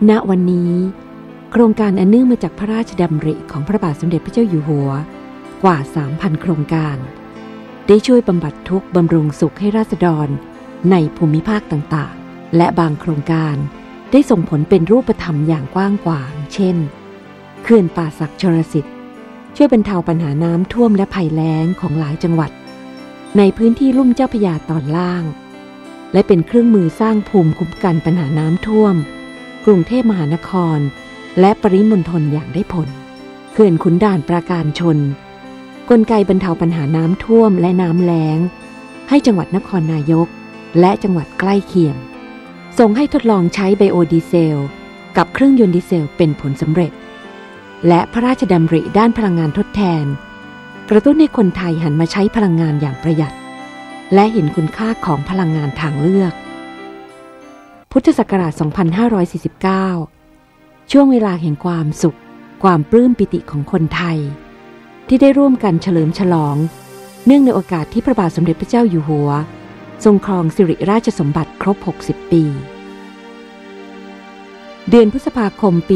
ณวันนี้โครงการอันเนื่องมาจากพระราชดำริของพระบาทสมเด็จพระเจ้าอยู่หัวกว่า 3,000 โครงการได้ช่วยบำบัดทุกข์บำรุงสุขให้ราษฎรในภูมิภาคต่างๆและบางโครงการได้ส่งผลเป็นรูปธรรมอย่างกว้างขวางเช่นเขื่อนป่าสักชลสิทธิ์ช่วยบรรเทาปัญหาน้ำท่วมและภัยแล้งของหลายจังหวัดในพื้นที่ลุ่มเจ้าพระยาตอนล่างและเป็นเครื่องมือสร้างภูมิคุ้มกันปัญหาน้ำท่วมกรุงเทพมหานครและปริมณฑลอย่างได้ผลเขื่อนขุนด่านปราการชนกลไกบรรเทาปัญหาน้ำท่วมและน้ำแล้งให้จังหวัดนครนายกและจังหวัดใกล้เคียงส่งให้ทดลองใช้ไบโอดีเซลกับเครื่องยนต์ดีเซลเป็นผลสำเร็จและพระราชดำริด้านพลังงานทดแทนกระตุ้นให้คนไทยหันมาใช้พลังงานอย่างประหยัดและเห็นคุณค่าของพลังงานทางเลือกพุทธศักราช 2549 ช่วงเวลาแห่งความสุขความปลื้มปิติของคนไทยที่ได้ร่วมกันเฉลิมฉลองเนื่องในโอกาสที่พระบาทสมเด็จพระเจ้าอยู่หัวทรงครองสิริราชสมบัติครบ 60 ปีเดือนพฤษภาคมปี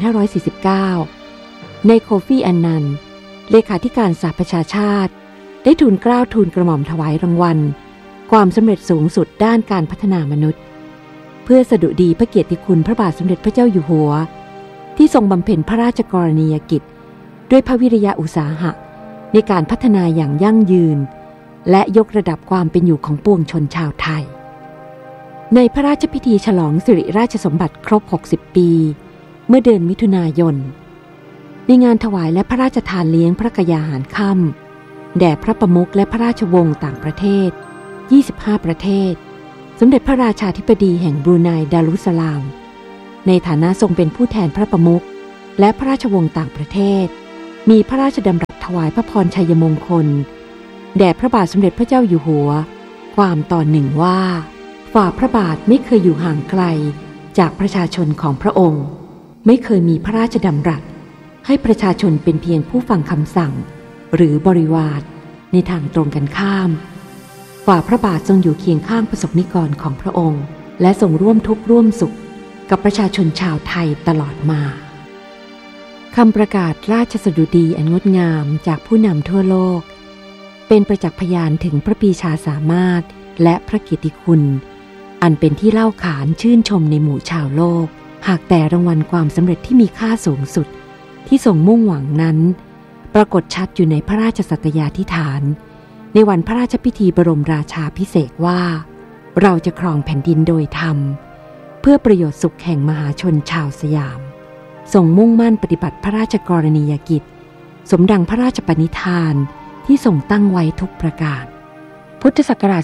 2549 ในโคฟีอันนันต์เลขาธิการสหประชาชาติได้ทูลเกล้าทูลกระหม่อมถวายรางวัลความสำเร็จสูงสุดด้านการพัฒนามนุษย์เพื่อสดุดีพระเกียรติคุณพระบาทสมเด็จพระเจ้าอยู่หัวที่ทรงบำเพ็ญพระราชกรณียกิจด้วยพระวิริยะอุตสาหะในการพัฒนาอย่างยั่งยืนและยกระดับความเป็นอยู่ของปวงชนชาวไทยในพระราชพิธีฉลองสิริราชสมบัติครบ 60 ปีเมื่อเดือนมิถุนายนในงานถวายและพระราชทานเลี้ยงพระกยาหารค่ำแด่พระประมุขและพระราชวงศ์ต่างประเทศ 25 ประเทศสมเด็จพระราชาธิบดีแห่งบรูไนดารุสสลามในฐานะทรงเป็นผู้แทนพระประมุขและพระราชวงศ์ต่างประเทศมีพระราชดำรัสถวายพระพรชัยมงคลแด่พระบาทสมเด็จพระเจ้าอยู่หัวความตอนหนึ่งว่าฝ่าพระบาทไม่เคยอยู่ห่างไกลจากประชาชนของพระองค์ไม่เคยมีพระราชดำรัสให้ประชาชนเป็นเพียงผู้ฟังคำสั่งหรือบริวารในทางตรงกันข้ามฝ่าพระบาททรงอยู่เคียงข้างประสบนิกรของพระองค์และทรงร่วมทุกข์ร่วมสุขกับประชาชนชาวไทยตลอดมาคำประกาศราชสดุดีอันงดงามจากผู้นำทั่วโลกเป็นประจักษ์พยานถึงพระปรีชาสามารถและพระเกียรติคุณอันเป็นที่เล่าขานชื่นชมในหมู่ชาวโลกหากแต่รางวัลความสำเร็จที่มีค่าสูงสุดที่ทรงมุ่งหวังนั้นปรากฏชัดอยู่ในพระราชสัตยาธิษฐานในวันพระราชพิธีบรมราชาภิเษกว่าเราจะครองแผ่นดินโดยธรรมเพื่อประโยชน์สุขแห่งมหาชนชาวสยามทรงมุ่งมั่นปฏิบัติพระราชกรณียกิจสมดังพระราชปณิธานที่ทรงตั้งไว้ทุกประการพุทธศักราช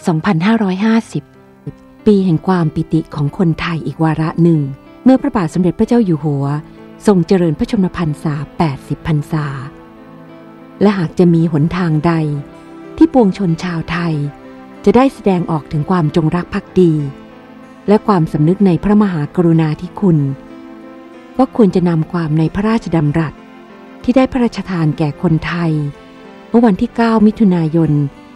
2550 ปีแห่งความปิติของคนไทยอีกวาระหนึ่งเมื่อพระบาทสมเด็จพระเจ้าอยู่หัวทรงเจริญพระชนมพรรษา 80 พรรษาและหากจะมีหนทางใดที่ปวงชนชาวไทยจะได้แสดงออกถึงความจงรักภักดีและความสำนึกในพระมหากรุณาธิคุณก็ควรจะนำความในพระราชดำรัสที่ได้พระราชทานแก่คนไทยเมื่อวันที่ 9 มิถุนายน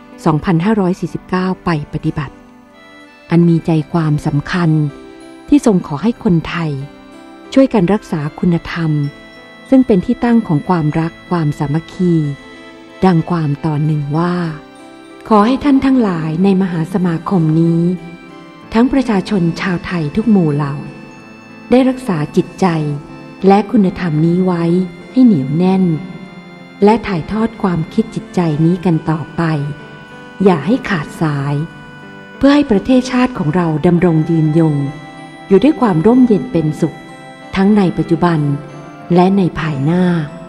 2549 ไปปฏิบัติอันมีใจความสำคัญที่ทรงขอให้คนไทยช่วยกันรักษาคุณธรรมซึ่งเป็นที่ตั้งของความรักความสามัคคีดังความตอนหนึ่งว่าขอให้ท่านทั้งหลายในมหาสมาคมนี้ทั้งประชาชนชาวไทยทุกหมู่เหล่าได้รักษาจิตใจและคุณธรรมนี้ไว้ให้เหนียวแน่นและถ่ายทอดความคิดจิตใจนี้กันต่อไปอย่าให้ขาดสายเพื่อให้ประเทศชาติของเราดำรงยืนยงอยู่ด้วยความร่มเย็นเป็นสุขทั้งในปัจจุบันและในภายหน้า